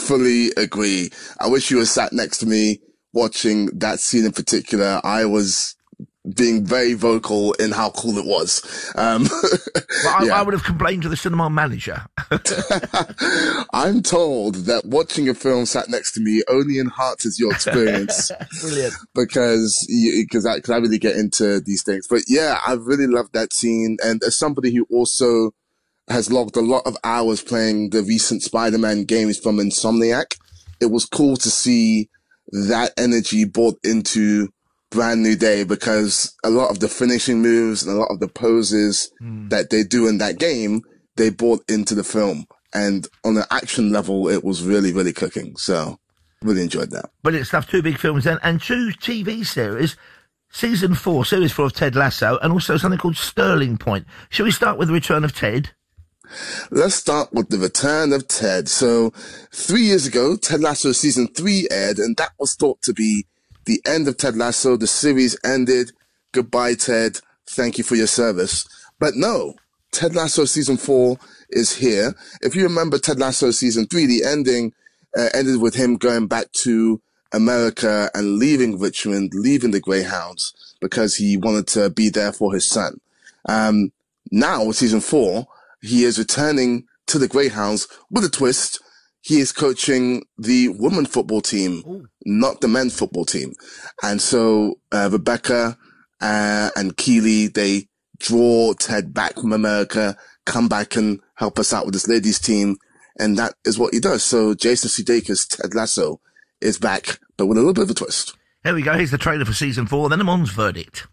fully agree. I wish you were sat next to me watching that scene in particular. I was being very vocal in how cool it was. Well, I would have complained to the cinema manager. I'm told that watching a film sat next to me only enhances your experience. Brilliant. Because I really get into these things. But yeah, I really loved that scene. And as somebody who also has logged a lot of hours playing the recent Spider-Man games from Insomniac, it was cool to see that energy brought into Brand New Day, because a lot of the finishing moves and a lot of the poses that they do in that game, they brought into the film. And on an action level, it was really, really cooking. So really enjoyed that. Brilliant stuff. 2 big films then, and 2 TV series. Season 4, Series 4 of Ted Lasso, and also something called Sterling Point. Shall we start with The Return of Ted? Let's start with The Return of Ted. So 3 years ago, Ted Lasso Season 3 aired, and that was thought to be the end of Ted Lasso. The series ended. Goodbye, Ted. Thank you for your service. But no, Ted Lasso Season 4 is here. If you remember Ted Lasso Season 3, the ending ended with him going back to America and leaving Richmond, leaving the Greyhounds, because he wanted to be there for his son. Now, with Season 4, he is returning to the Greyhounds with a twist. He is coaching the women's football team, not the men's football team. And so Rebecca and Keely, they draw Ted back from America, come back and help us out with this ladies team. And that is what he does. So Jason Sudeikis' Ted Lasso is back, but with a little bit of a twist. Here we go. Here's the trailer for Season 4, then a Mon's verdict.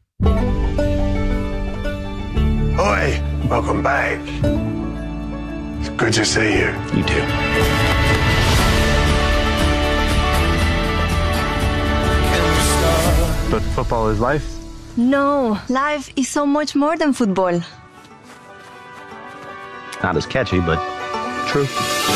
Oi, welcome back. It's good to see you. You too. But football is life? No, life is so much more than football. Not as catchy, but true.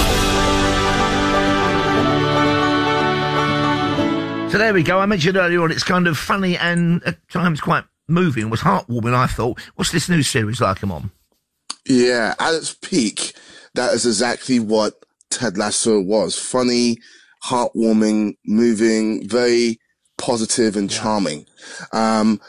So there we go. I mentioned earlier on it's kind of funny and at times quite moving. It was heartwarming, I thought. What's this new series like, Amon? Yeah, at its peak, that is exactly what Ted Lasso was. Funny, heartwarming, moving, very positive and charming. And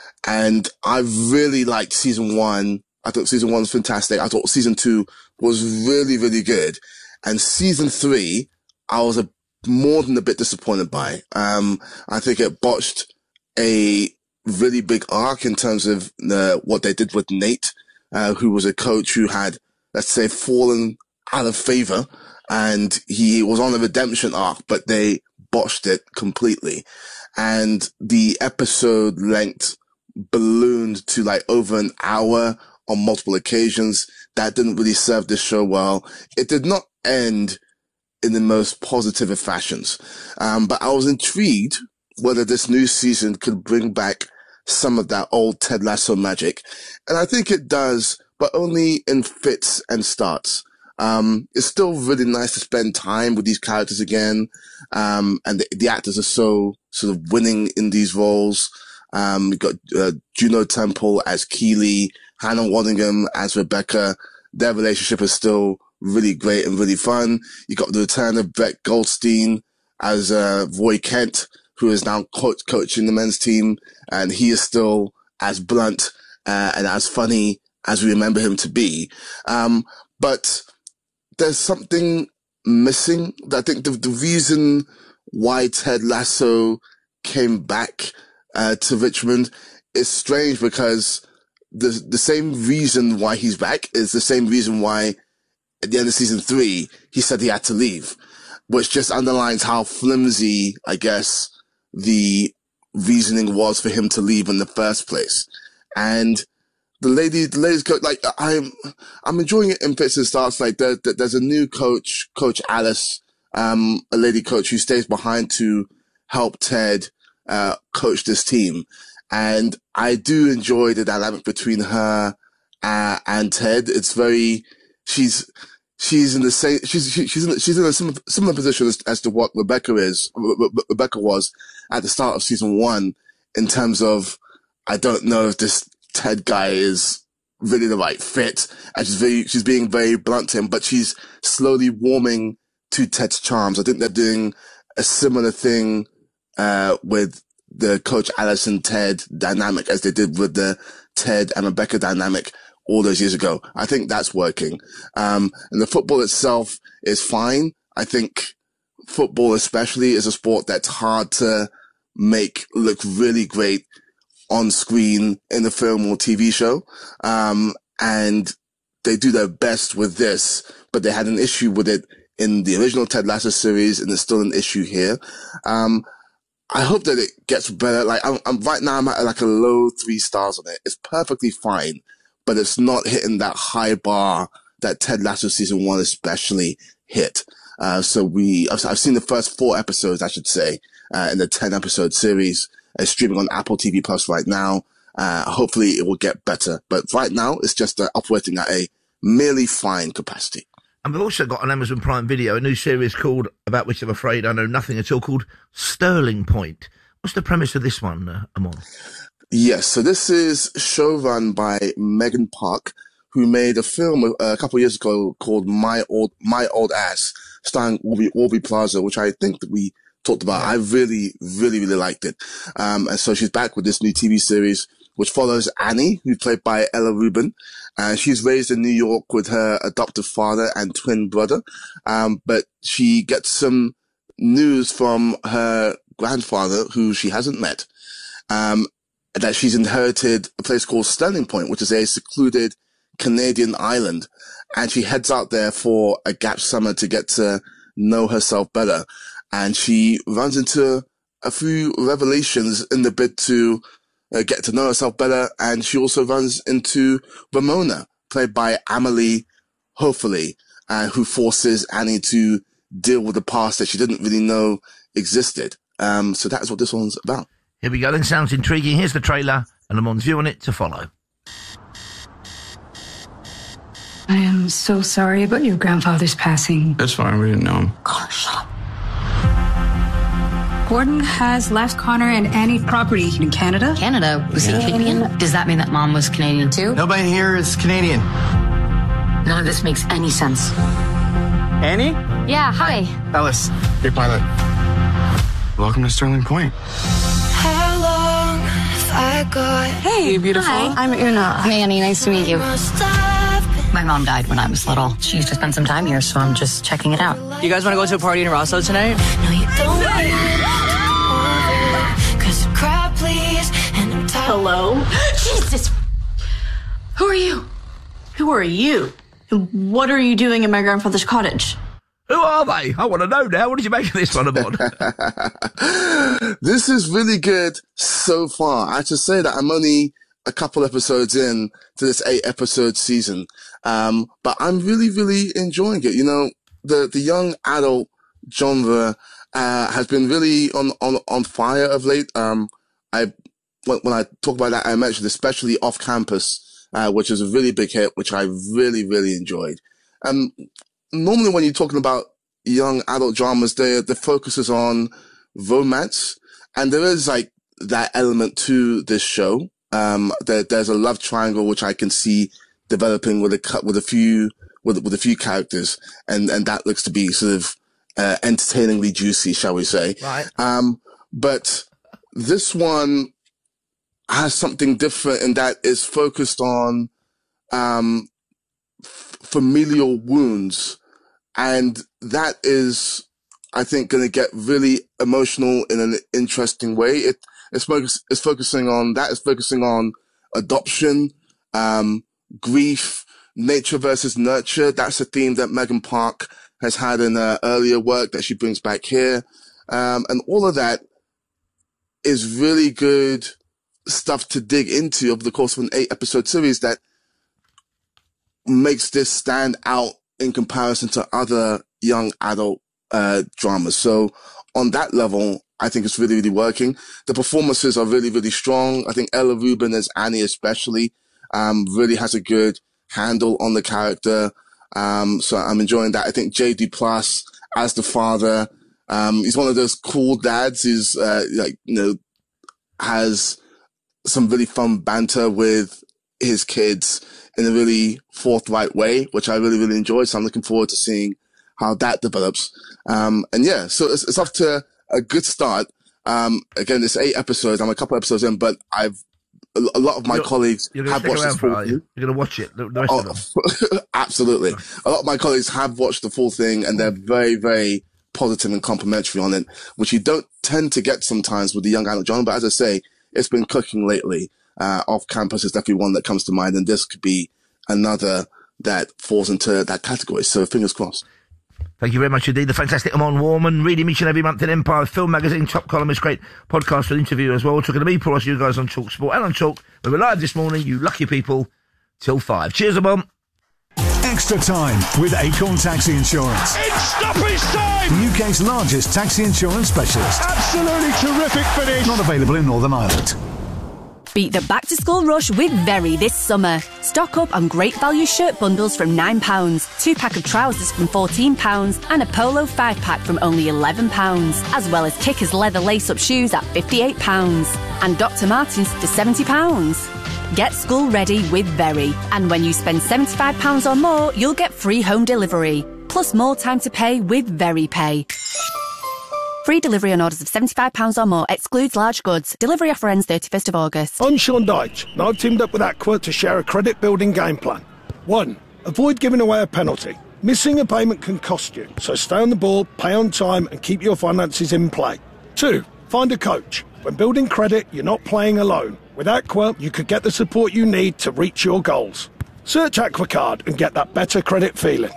I really liked Season 1. I thought Season 1 was fantastic. I thought Season 2 was really, really good. And Season 3, I was more than a bit disappointed by. I think it botched a really big arc in terms of what they did with Nate, who was a coach who had, let's say, fallen out of favor, and he was on a redemption arc, but they botched it completely. And the episode length ballooned to like over an hour on multiple occasions. That didn't really serve this show well. It did not end in the most positive of fashions. But I was intrigued whether this new season could bring back some of that old Ted Lasso magic. And I think it does, but only in fits and starts. It's still really nice to spend time with these characters again. And the actors are so sort of winning in these roles. We've got Juno Temple as Keely, Hannah Waddingham as Rebecca. Their relationship is still really great and really fun. You got the return of Brett Goldstein as Roy Kent, who is now coaching the men's team, and he is still as blunt and as funny as we remember him to be. But there's something missing. I think the reason why Ted Lasso came back to Richmond is strange, because the same reason why he's back is the same reason why at the end of Season 3 he said he had to leave, which just underlines how flimsy, I guess, the reasoning was for him to leave in the first place. And the ladies coach, like, I'm enjoying it in fits and starts. Like, there's a new coach, Coach Alice, a lady coach who stays behind to help Ted, coach this team. And I do enjoy the dynamic between her, and Ted. It's very, she's in the same, she's in a similar position as to what Rebecca was at the start of Season 1, in terms of, I don't know if this Ted guy is really the right fit. And she's being very blunt to him, but she's slowly warming to Ted's charms. I think they're doing a similar thing with the Coach Allison Ted dynamic as they did with the Ted and Rebecca dynamic all those years ago. I think that's working. And the football itself is fine. I think football especially is a sport that's hard to make look really great on screen in the film or TV show. And they do their best with this, but they had an issue with it in the original Ted Lasso series, and there's still an issue here. I hope that it gets better. Like, I'm right now, I'm at like a low 3 stars on it. It's perfectly fine, but it's not hitting that high bar that Ted Lasso season 1 especially hit. I've seen the first 4 episodes, I should say, in the 10 episode series. It's streaming on Apple TV Plus right now. Hopefully it will get better, but right now it's just operating at a merely fine capacity. And we've also got on Amazon Prime Video a new series called, about which I'm afraid I know nothing at all, called Sterling Point. What's the premise of this one, Amon? Yes, so this is showrun by Megan Park, who made a film a couple of years ago called My Old Ass, starring Aubrey Plaza, which I think that we talked about. I really, really, really liked it. And so she's back with this new TV series, which follows Annie, who's played by Ella Rubin. She's raised in New York with her adoptive father and twin brother. But she gets some news from her grandfather, who she hasn't met, that she's inherited a place called Sterling Point, which is a secluded Canadian island. And she heads out there for a gap summer to get to know herself better. And she runs into a few revelations in the bid to get to know herself better. And she also runs into Ramona, played by Amelie Hopefully, who forces Annie to deal with the past that she didn't really know existed. So that's what this one's about. Here we go then. Sounds intriguing. Here's the trailer and Amon's view on it to follow. I am so sorry about your grandfather's passing. That's fine. We didn't know him. Connor, shut up. Gordon has left Connor and Annie property in Canada. Canada? Was he Canadian? Does that mean that Mom was Canadian too? Nobody here is Canadian. None of this makes any sense. Annie? Yeah, hi. Ellis, your pilot. Welcome to Sterling Point. How long have I got? Hey, beautiful. Hi. I'm Una. Hey, Annie, nice to meet you. My mom died when I was little. She used to spend some time here, so I'm just checking it out. You guys want to go to a party in Rosso tonight? No, you don't. Cause cry, please. And I'm tired. Hello? Jesus! Who are you? Who are you? What are you doing in my grandfather's cottage? Who are they? I want to know now. What did you make of this one, Amon? This is really good so far. I have to say that I'm only a couple episodes in to this 8-episode season. But I'm really, really enjoying it. You know, the young adult genre, has been really on fire of late. When I talk about that, I mentioned especially Off Campus, which is a really big hit, which I really, really enjoyed. Normally when you're talking about young adult dramas, the focus is on romance, and there is like that element to this show. There's a love triangle which I can see developing with a few characters, and that looks to be sort of entertainingly juicy, shall we say? Right. But this one has something different, and that is focused on familial wounds, and that is, I think, going to get really emotional in an interesting way. It's focusing on adoption, grief, nature versus nurture. That's a theme that Megan Park has had in earlier work that she brings back here. And all of that is really good stuff to dig into over the course of an 8-episode series that makes this stand out in comparison to other young adult dramas. So on that level, I think it's really, really working. The performances are really, really strong. I think Ella Rubin as Annie especially really has a good handle on the character. So I'm enjoying that. I think J. Duplass as the father, he's one of those cool dads who's has some really fun banter with his kids in a really forthright way, which I really, really enjoyed. So I'm looking forward to seeing how that develops. And yeah, so it's off to a good start. Again, it's 8 episodes. I'm a couple episodes in, but a lot of my colleagues have watched the full thing. You're going to watch it, the rest of them? Absolutely. A lot of my colleagues have watched the full thing, and they're very, very positive and complimentary on it, which you don't tend to get sometimes with the Young Adult John. But as I say, it's been cooking lately. Off campus is definitely one that comes to mind, and this could be another that falls into that category. So fingers crossed. Thank you very much indeed. The fantastic Amon Warman, reading each and every month in Empire, Film Magazine, top columnist, great podcast and interview as well. Talking to me, Paul Ross, you guys on Talk Sport and on Talk. We were live this morning, you lucky people, till 5. Cheers, Amon. Extra time with Acorn Taxi Insurance. It's stoppage time! The UK's largest taxi insurance specialist. Absolutely terrific finish. Not available in Northern Ireland. Beat the back-to-school rush with Very this summer. Stock up on great value shirt bundles from £9, 2-pack of trousers from £14 and a polo 5-pack from only £11, as well as Kickers leather lace-up shoes at £58 and Dr. Martens for £70. Get school ready with Very, and when you spend £75 or more, you'll get free home delivery, plus more time to pay with Very Pay. Free delivery on orders of £75 or more, excludes large goods. Delivery offer ends 31st of August. I'm Sean Dyche, and I've teamed up with Aqua to share a credit-building game plan. 1. Avoid giving away a penalty. Missing a payment can cost you, so stay on the ball, pay on time, and keep your finances in play. 2. Find a coach. When building credit, you're not playing alone. With Aqua, you could get the support you need to reach your goals. Search AquaCard and get that better credit feeling.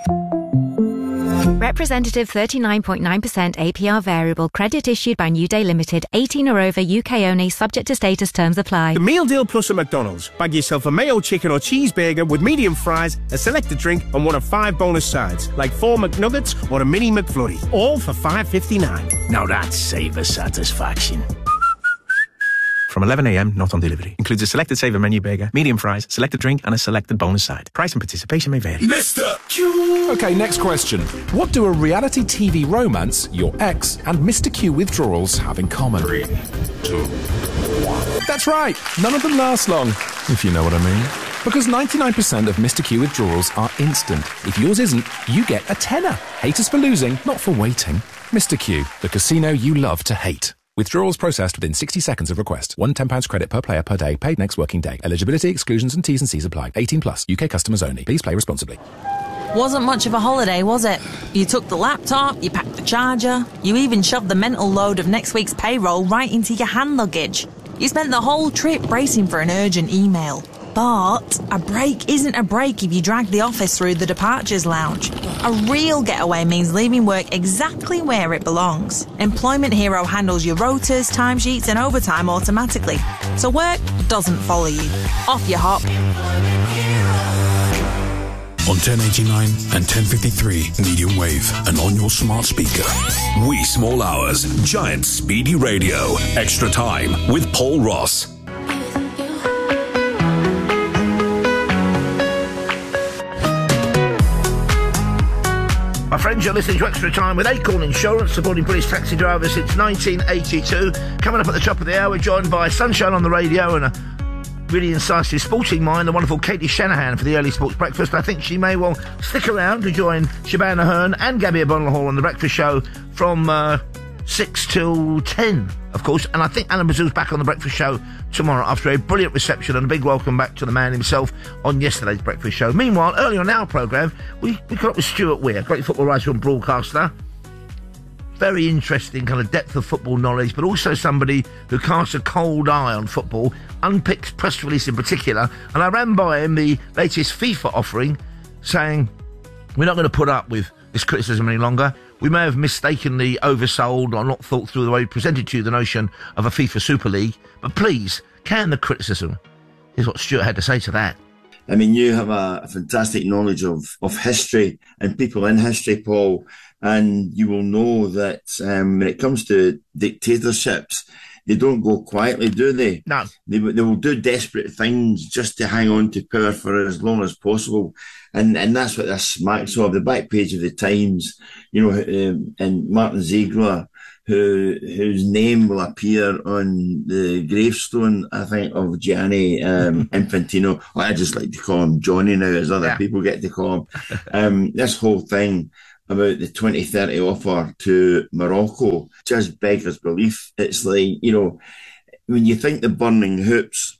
Representative 39.9% APR variable credit issued by New Day Limited, 18 or over, UK only, subject to status, terms apply. The Meal Deal Plus at McDonald's. Bag yourself a mayo chicken or cheeseburger with medium fries, a selected drink and one of 5 bonus sides, like 4 McNuggets or a mini McFlurry, all for $5.59. Now that's saver satisfaction. From 11 a.m, not on delivery. Includes a selected saver menu burger, medium fries, selected drink, and a selected bonus side. Price and participation may vary. Mr. Q! Okay, next question. What do a reality TV romance, your ex, and Mr. Q withdrawals have in common? 3, 2, 1. That's right. None of them last long, if you know what I mean. Because 99% of Mr. Q withdrawals are instant. If yours isn't, you get a tenner. Hate us for losing, not for waiting. Mr. Q, the casino you love to hate. Withdrawals processed within 60 seconds of request. £1 £10 credit per player per day, paid next working day. Eligibility, exclusions and T's and C's apply. 18 plus, UK customers only. Please play responsibly. Wasn't much of a holiday, was it? You took the laptop, you packed the charger, you even shoved the mental load of next week's payroll right into your hand luggage. You spent the whole trip bracing for an urgent email. But a break isn't a break if you drag the office through the departures lounge. A real getaway means leaving work exactly where it belongs. Employment Hero handles your rotas, timesheets and overtime automatically, so work doesn't follow you. Off you hop. On 1089 and 1053 medium wave and on your smart speaker. Wee Small Hours, Giant Speedy Radio. Extra time with Paul Ross. My friends, you're listening to Extra Time with Acorn Insurance, supporting British taxi drivers since 1982. Coming up at the top of the hour, we're joined by Sunshine on the radio and a really incisive sporting mind, the wonderful Katie Shanahan for the early sports breakfast. I think she may well stick around to join Shabana Hearn and Gabby O'Bonnell on the breakfast show from 6 till 10, of course. And I think Alan Brazil's back on the breakfast show tomorrow after a brilliant reception and a big welcome back to the man himself on yesterday's breakfast show. Meanwhile, earlier on our programme, we caught up with Stuart Weir, great football writer and broadcaster. Very interesting kind of depth of football knowledge, but also somebody who casts a cold eye on football, unpicked press release in particular. And I ran by him the latest FIFA offering, saying, we're not going to put up with this criticism any longer. We may have mistakenly oversold or not thought through the way we presented to you the notion of a FIFA Super League, but please, can the criticism? Here's what Stuart had to say to that. I mean, you have a fantastic knowledge of history and people in history, Paul, and you will know that when it comes to dictatorships, they don't go quietly, do they? No. They will do desperate things just to hang on to power for as long as possible. And that's what this smacks of. The back page of the Times, you know, and Martin Ziegler, whose name will appear on the gravestone, I think, of Gianni Infantino. I just like to call him Johnny now, as other people get to call him. This whole thing about the 2030 offer to Morocco just beggars belief. It's like, you know, when you think the burning hoops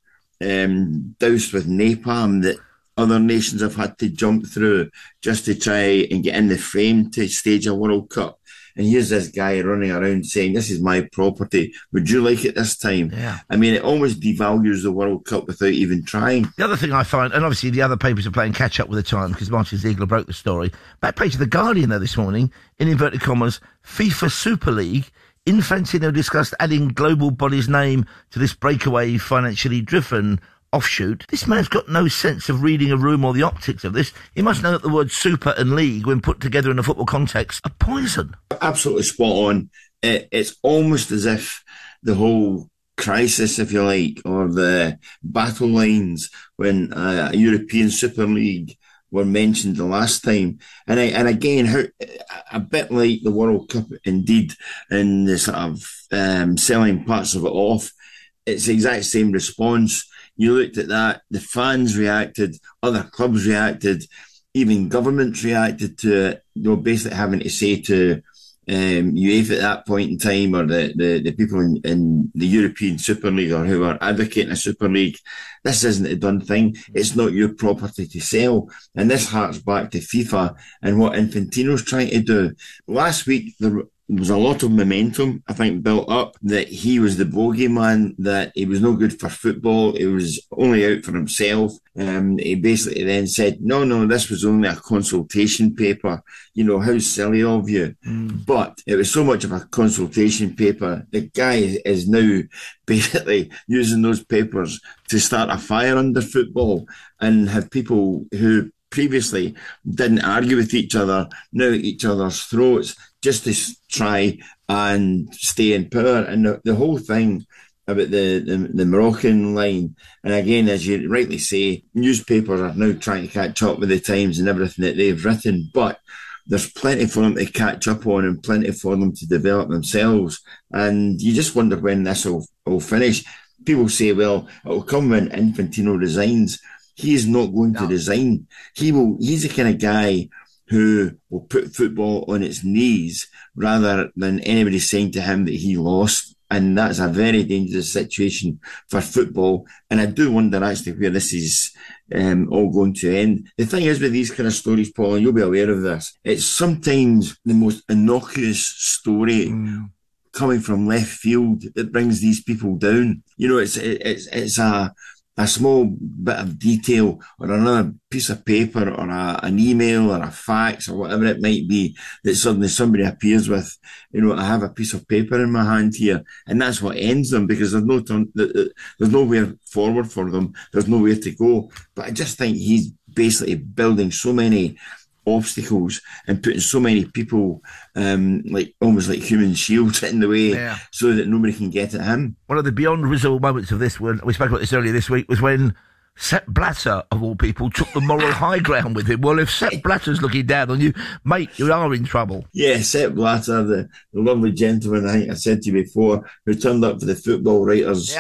doused with napalm that other nations have had to jump through just to try and get in the frame to stage a World Cup. And here's this guy running around saying, this is my property. Would you like it this time? Yeah. I mean, it almost devalues the World Cup without even trying. The other thing I find, and obviously the other papers are playing catch-up with the time because Martin Ziegler broke the story. Back page of The Guardian, though, this morning, in inverted commas, FIFA Super League, Infantino discussed adding global body's name to this breakaway financially driven offshoot. This man's got no sense of reading a room or the optics of this. He must know that the words super and league, when put together in a football context, are poison. Absolutely spot on. It's almost as if the whole crisis, if you like, or the battle lines when a European Super League were mentioned the last time. And again, how, a bit like the World Cup indeed, in the sort of selling parts of it off, it's the exact same response. You looked at that, the fans reacted, other clubs reacted, even governments reacted to it. They were basically having to say to UEFA at that point in time, or the people in the European Super League, or who are advocating a Super League, this isn't a done thing. It's not your property to sell. And this harks back to FIFA and what Infantino's trying to do. Last week, there was a lot of momentum, I think, built up that he was the bogeyman, that he was no good for football, he was only out for himself. He basically then said, no, this was only a consultation paper. You know, how silly of you. But it was so much of a consultation paper. The guy is now basically using those papers to start a fire under football and have people who previously didn't argue with each other, now at each other's throats, just to try and stay in power. And the whole thing about the Moroccan line, and again, as you rightly say, newspapers are now trying to catch up with the Times and everything that they've written, but there's plenty for them to catch up on and plenty for them to develop themselves. And you just wonder when this will finish. People say, well, it'll come when Infantino resigns. He is not going to resign. He's the kind of guy who will put football on its knees rather than anybody saying to him that he lost. And that's a very dangerous situation for football. And I do wonder actually where this is all going to end. The thing is with these kind of stories, Paul, and you'll be aware of this, it's sometimes the most innocuous story coming from left field that brings these people down. You know, it's a small bit of detail or another piece of paper or an email or a fax or whatever it might be that suddenly somebody appears with, you know, I have a piece of paper in my hand here, and that's what ends them because there's nowhere forward for them. There's nowhere to go. But I just think he's basically building so many obstacles and putting so many people almost like human shields in the way so that nobody can get at him. One of the beyond risible moments of this, when we spoke about this earlier this week, was when Sepp Blatter, of all people, took the moral high ground with him. Well, if Sepp Blatter's looking down on you, mate, you are in trouble. Yeah, Sepp Blatter, the lovely gentleman, I think I said to you before, who turned up for the football writers'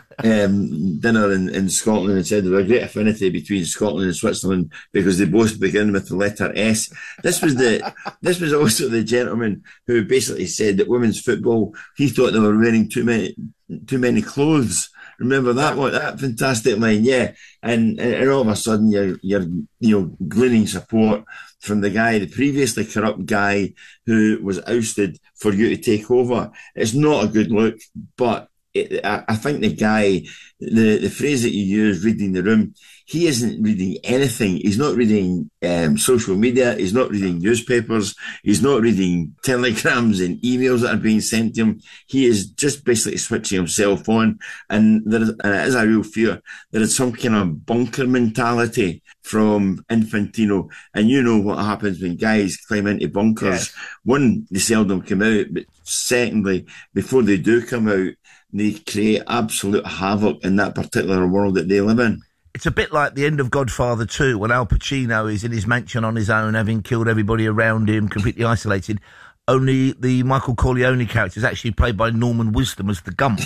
dinner in Scotland and said there was a great affinity between Scotland and Switzerland because they both begin with the letter S. This was also the gentleman who basically said that women's football, he thought they were wearing too many clothes. Remember that one? That fantastic line, yeah. And all of a sudden you're gleaning support from the previously corrupt guy who was ousted for you to take over. It's not a good look, but I think the guy, the phrase that you use, reading the room, he isn't reading anything. He's not reading social media. He's not reading newspapers. He's not reading telegrams and emails that are being sent to him. He is just basically switching himself on. And it is a real fear. There is some kind of bunker mentality from Infantino. And you know what happens when guys climb into bunkers. Yes. One, they seldom come out. But secondly, before they do come out, they create absolute havoc in that particular world that they live in. It's a bit like the end of Godfather 2 when Al Pacino is in his mansion on his own, having killed everybody around him, completely isolated. Only the Michael Corleone character is actually played by Norman Wisdom as the Gump.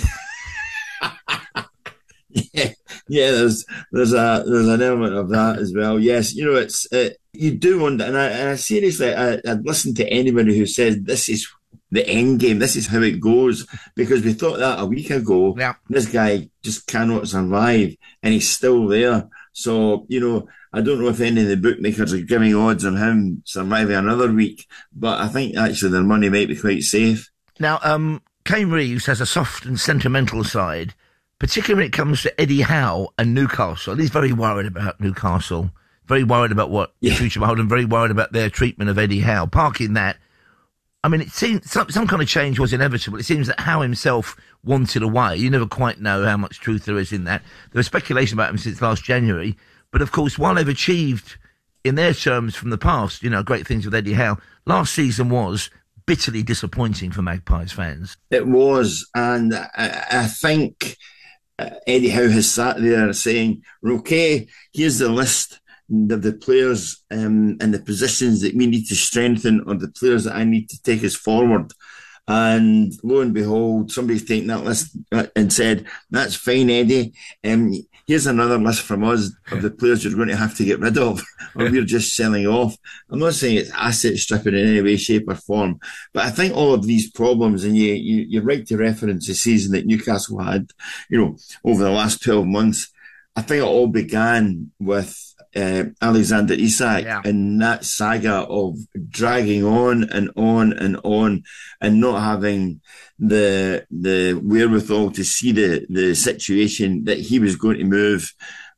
Yeah, there's an element of that as well. Yes, you know, You do wonder, and I seriously, I'd listen to anybody who says this is the end game, this is how it goes, because we thought that a week ago. Yeah. This guy just cannot survive, and he's still there. So, I don't know if any of the bookmakers are giving odds on him surviving another week, but I think actually their money might be quite safe. Now, Kane Reeves has a soft and sentimental side, particularly when it comes to Eddie Howe and Newcastle. He's very worried about Newcastle, very worried about what the future will hold, and very worried about their treatment of Eddie Howe. Parking that, I mean, it seems some kind of change was inevitable. It seems that Howe himself wanted away. You never quite know how much truth there is in that. There was speculation about him since last January. But, of course, while they've achieved, in their terms from the past, great things with Eddie Howe, last season was bitterly disappointing for Magpies fans. It was, and I think Eddie Howe has sat there saying, okay, here's the list of the players and the positions that we need to strengthen, or the players that I need to take us forward. And lo and behold, somebody's taken that list and said, that's fine, Eddie. Here's another list from us of the players you're going to have to get rid of, or we're just selling off. I'm not saying it's asset stripping in any way, shape or form, but I think all of these problems, and you're right to reference the season that Newcastle had, over the last 12 months. I think it all began with Alexander Isak and that saga of dragging on and on and on, and not having the wherewithal to see the situation that he was going to move,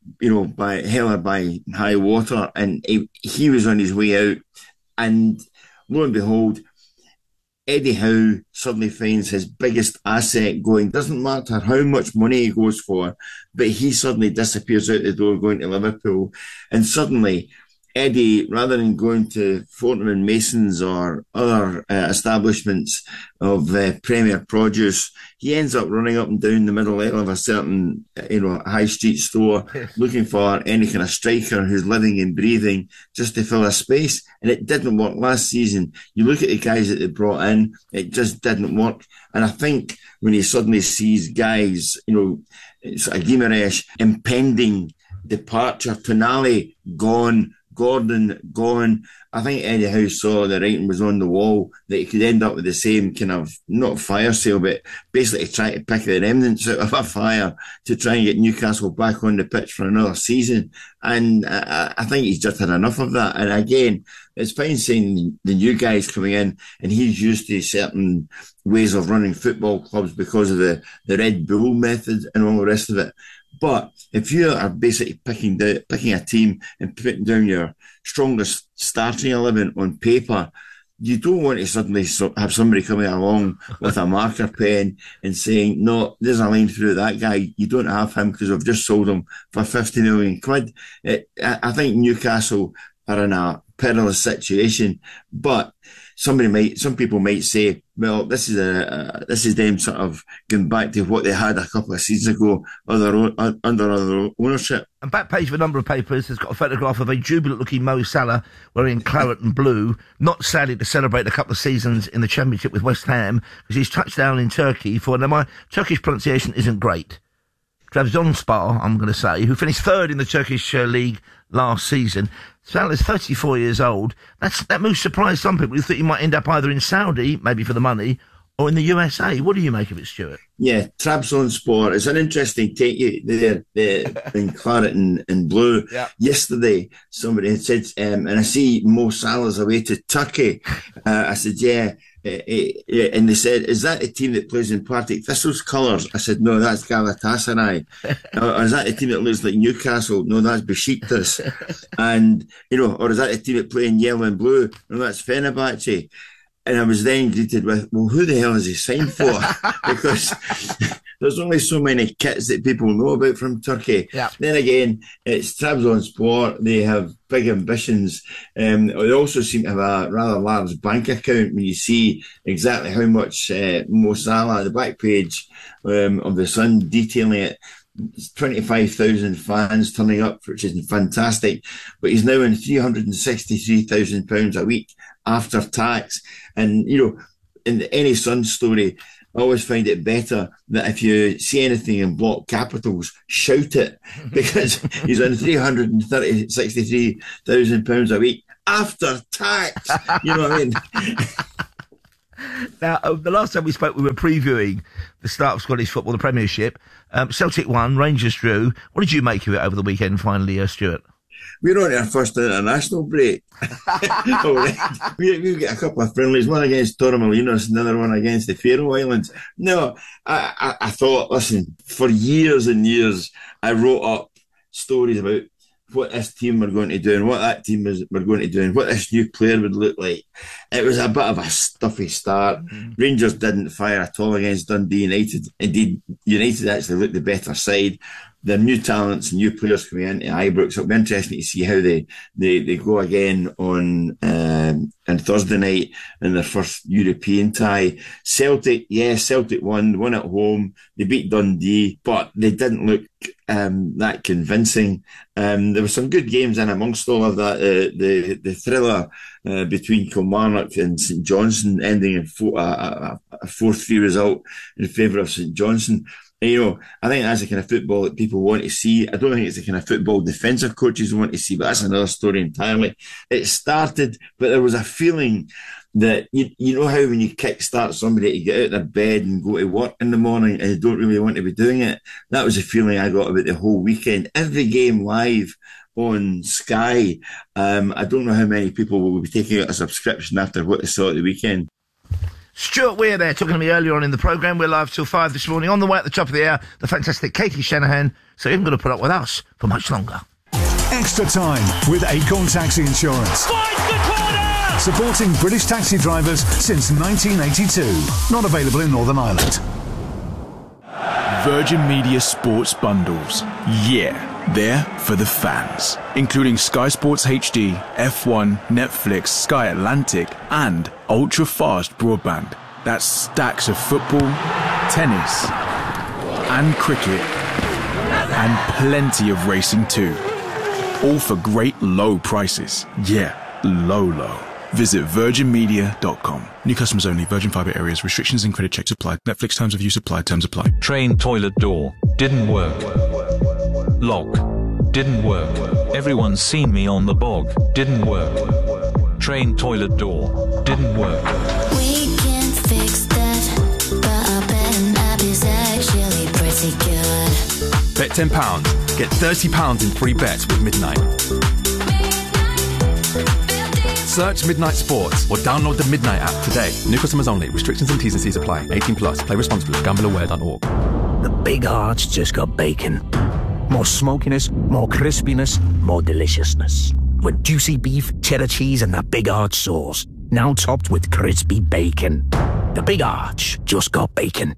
by hell or by high water, and he was on his way out, and lo and behold, Eddie Howe suddenly finds his biggest asset going. Doesn't matter how much money he goes for, but he suddenly disappears out the door going to Liverpool. And suddenly, Eddie, rather than going to Fortnum & Mason's or other establishments of Premier Produce, he ends up running up and down the middle aisle of a certain, high street store, looking for any kind of striker who's living and breathing just to fill a space. And it didn't work last season. You look at the guys that they brought in, it just didn't work. And I think when he suddenly sees guys, sort of Guimaraes, impending departure, Tonali gone, Gordon gone, I think Eddie Howe saw the writing was on the wall, that he could end up with the same kind of, not fire sale, but basically trying to pick the remnants out of a fire to try and get Newcastle back on the pitch for another season. And I think he's just had enough of that. And again, it's fine saying the new guys coming in, and he's used to certain ways of running football clubs because of the Red Bull method and all the rest of it. But if you are basically picking a team and putting down your strongest starting 11 on paper, you don't want to suddenly have somebody coming along with a marker pen and saying, no, there's a line through that guy. You don't have him because I've just sold him for 50 million quid. I think Newcastle are in a perilous situation, but some people might say, well, this is them sort of going back to what they had a couple of seasons ago under other ownership. And back page of a number of papers has got a photograph of a jubilant-looking Mo Salah wearing claret and blue, not sadly to celebrate a couple of seasons in the Championship with West Ham, because he's touched down in Turkey for, now my Turkish pronunciation isn't great, Trabzonspor, I'm going to say, who finished third in the Turkish league last season. Salah's 34 years old. That move surprised some people who thought he might end up either in Saudi, maybe for the money, or in the USA. What do you make of it, Stuart? Yeah, Trabzonspor. It's an interesting take there in claret and blue. Yeah. Yesterday, somebody had said, and I see Mo Salah's away to Turkey. I said, yeah. And they said, is that the team that plays in Partick Thistle's colours? I said, no, that's Galatasaray. Or is that the team that looks like Newcastle? No, that's Besiktas. And, or is that the team that play in yellow and blue? No, that's Fenerbahce. And I was then greeted with, well, who the hell is he signed for? Because there's only so many kits that people know about from Turkey. Yeah. Then again, it's Trabzonspor. They have big ambitions. They also seem to have a rather large bank account when you see exactly how much Mo Salah, the back page of the Sun detailing it. 25,000 fans turning up, which is fantastic. But he's now in £363,000 a week after tax. And, in any Sun story, I always find it better that if you see anything in block capitals, shout it, because he's on £363,000 a week after tax. You know what I mean? Now, the last time we spoke, we were previewing the start of Scottish football, the Premiership. Celtic won, Rangers drew. What did you make of it over the weekend, finally, Stuart? We're on our first international break. We've got a couple of friendlies, one against Torremolinos, another one against the Faroe Islands. No, I thought, listen, for years and years, I wrote up stories about what this team were going to do and what that team were going to do and what this new player would look like. It was a bit of a stuffy start. Rangers didn't fire at all against Dundee United. Indeed, United actually looked the better side. The new talents and new players coming into Ibrox. It'll be interesting to see how they go again on Thursday night in their first European tie. Celtic won at home. They beat Dundee, but they didn't look that convincing. There were some good games in amongst all of that. The thriller between Kilmarnock and St Johnstone ending in a 4-3 result in favour of St Johnstone. You know, I think that's the kind of football that people want to see. I don't think it's the kind of football defensive coaches want to see, but that's another story entirely. It started, but there was a feeling that, you know how when you kickstart somebody to get out of their bed and go to work in the morning and you don't really want to be doing it? That was the feeling I got about the whole weekend. Every game live on Sky. I don't know how many people will be taking out a subscription after what they saw at the weekend. Stuart Weir there, talking to me earlier on in the programme. We're live till 5 this morning. On the way at the top of the hour, the fantastic Katie Shanahan. So you're going to put up with us for much longer. Extra time with Acorn Taxi Insurance. Supporting British taxi drivers since 1982. Not available in Northern Ireland. Virgin Media Sports Bundles. Yeah, they're for the fans. Including Sky Sports HD, F1, Netflix, Sky Atlantic, and ultra-fast broadband. That's stacks of football, tennis, and cricket, and plenty of racing too. All for great low prices. Yeah, low. Visit virginmedia.com. New customers only. Virgin Fibre areas. Restrictions and credit checks apply. Netflix terms of use apply. Terms apply. Train toilet door. Didn't work. Lock. Didn't work. Everyone's seen me on the bog. Didn't work. Train toilet door. Didn't work. We can fix that, but I bet an app is actually pretty good. Bet £10. Get £30 in free bets with Midnight. Search Midnight Sports or download the Midnight app today. New customers only. Restrictions and T's and C's apply. 18 plus. Play responsibly. GambleAware.org. The Big Arch just got bacon. More smokiness, more crispiness, more deliciousness. With juicy beef, cheddar cheese and that Big Arch sauce. Now topped with crispy bacon. The Big Arch just got bacon.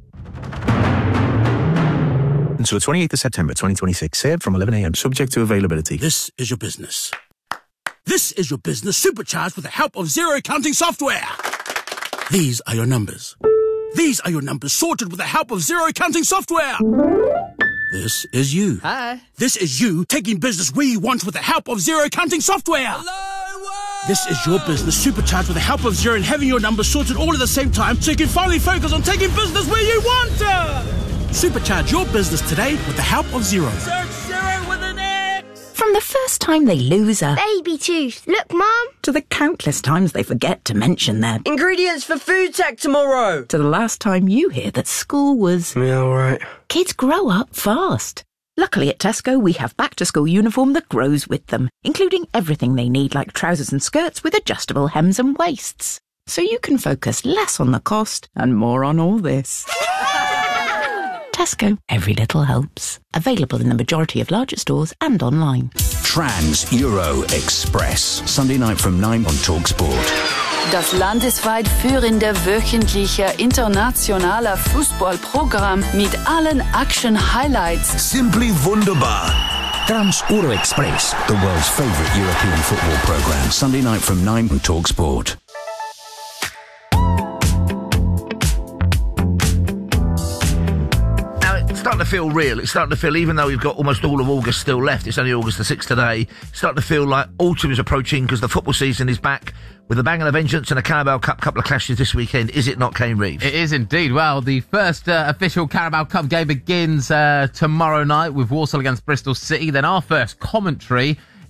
Until the 28th of September 2026. Served from 11 a.m. Subject to availability. This is your business. This is your business supercharged with the help of zero accounting software. These are your numbers. These are your numbers sorted with the help of zero accounting software. This is you. Hi. This is you taking business where you want with the help of zero accounting software. Hello. This is your business supercharged with the help of zero and having your numbers sorted all at the same time so you can finally focus on taking business where you want to. Supercharge your business today with the help of zero. Search zero with an X. From the first time they lose a baby tooth, look, Mum, to the countless times they forget to mention their ingredients for food tech tomorrow, to the last time you hear that school was all right. Kids grow up fast. Luckily at Tesco we have back-to-school uniform that grows with them, including everything they need like trousers and skirts with adjustable hems and waists. So you can focus less on the cost and more on all this. Tesco, every little helps. Available in the majority of larger stores and online. Trans Euro Express. Sunday night from 9 on TalkSport. Das landesweit führende wöchentliche internationale Fußballprogramm mit allen Action-Highlights. Simply wunderbar. Trans Euro Express, the world's favourite European football programme. Sunday night from 9 on TalkSport. Starting to feel real. It's starting to feel, even though we've got almost all of August still left, it's only August the 6th today, it's starting to feel like autumn is approaching because the football season is back with a bang and a vengeance and a Carabao Cup couple of clashes this weekend. Is it not, Kane Reeves? It is indeed. Well, the first official Carabao Cup game begins tomorrow night with Walsall against Bristol City. Then our first commentary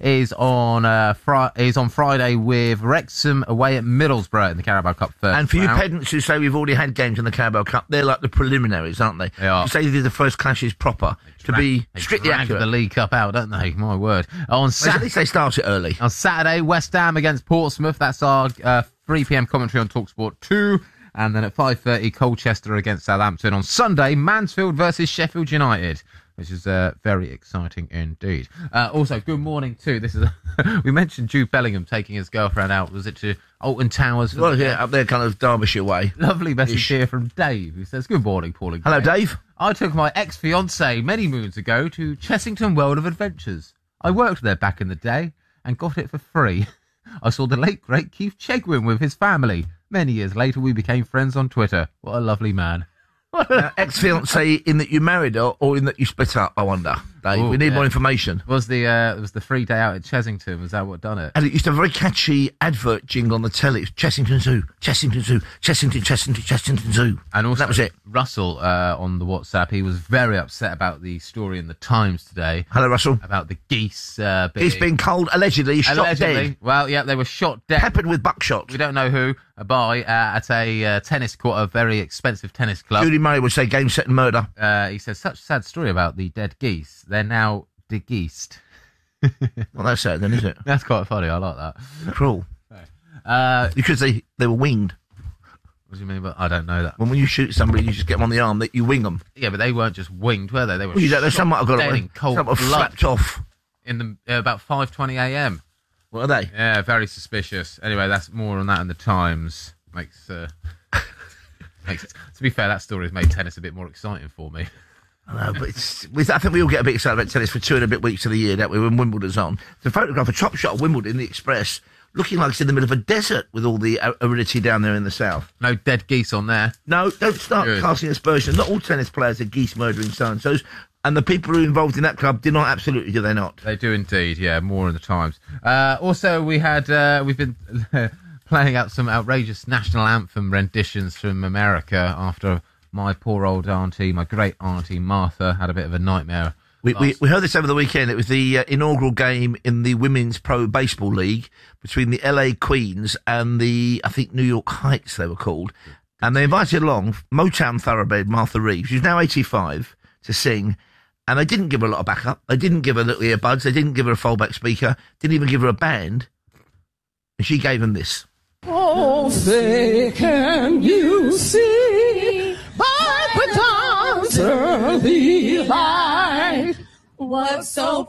is on Friday with Wrexham away at Middlesbrough in the Carabao Cup first. And for you round. pedants who say we've already had games in the Carabao Cup, they're like the preliminaries, aren't they? They are. You say these are the first clashes proper, to be strictly drag accurate. the League Cup out, don't they? My word. On At least they start it early. On Saturday, West Ham against Portsmouth. That's our 3 p.m. commentary on TalkSport 2. And then at 5:30, Colchester against Southampton. On Sunday, Mansfield versus Sheffield United, which is very exciting indeed. Also, good morning too. This is we mentioned Jude Bellingham taking his girlfriend out. Was it to Alton Towers? Well, yeah, up there, kind of Derbyshire way. Lovely message here from Dave, who says, "Good morning, Paul and Hello, Kate. Dave. I took my ex-fiancée many moons ago to Chessington World of Adventures. I worked there back in the day and got it for free. I saw the late great Keith Chegwin with his family. Many years later, we became friends on Twitter. What a lovely man." Ex-fiancée in that you married her or in that you split up, I wonder, Dave. Ooh, we need yeah. more information. Was the free day out at Chessington? Was that what done it? And it used to have a very catchy advert jingle on the telly. It was Chessington Zoo, Chessington Zoo, Chessington Zoo. And also, that was it. Russell, on the WhatsApp, he was very upset about the story in the Times today. Hello, Russell. About the geese He's been cold, allegedly shot dead. Well, yeah, they were shot dead. Peppered with buckshot. We don't know who, by, at a tennis court, a very expensive tennis club. Judy Murray would say game, set and murder. He says, such a sad story about the dead geese. They're now de-geesed. Well, that's sad then, isn't it? That's quite funny. I like that. Cruel. Because they were winged. What do you mean? But I don't know that. When you shoot somebody, you just get them on the arm, that you wing them. Yeah, but they weren't just winged, were they? They were Well, some might have got dead away. in cold Some might have blood. flapped off. In the about 5:20 a.m. What are they? Yeah, very suspicious. Anyway, that's more on that in the Times. Makes to be fair, that story has made tennis a bit more exciting for me. I know, but I think we all get a bit excited about tennis for 2 and a bit weeks of the year, don't we, when Wimbledon's on. The photograph, a top shot of Wimbledon in the Express, looking like it's in the middle of a desert with all the aridity down there in the south. No dead geese on there. No, don't start Good. casting aspersions. Not all tennis players are geese murdering so-and-sos, and the people who are involved in that club do not, absolutely, do they not? They do indeed, yeah, more in the Times. Also, we've been playing out some outrageous national anthem renditions from America after my poor old auntie, my great auntie Martha, had a bit of a nightmare. We heard this over the weekend. It was the inaugural game in the Women's Pro Baseball League between the LA Queens and the, I think, New York Heights they were called. And they invited along Motown thoroughbred Martha Reeves, who's now 85, to sing. And they didn't give her a lot of backup. They didn't give her little earbuds. They didn't give her a foldback speaker. Didn't even give her a band. And she gave them this. Oh, say, can you see by the dawn's early light what so